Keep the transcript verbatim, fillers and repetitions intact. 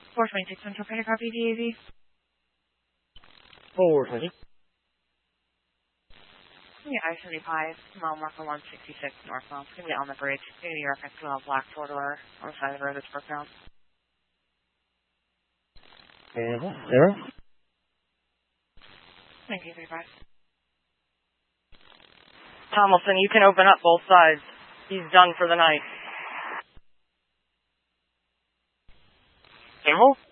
four twenty-six Central Credit Copy, D A Z. four twenty. Yeah, I seventy-five, mile marker one sixty-six northbound. It's going to be on the bridge. It's going to be reference to a black four-door on the side of the road that's broke down. And zero. nineteen thirty-five. Tomlinson, you can open up both sides. He's done for the night. Camel?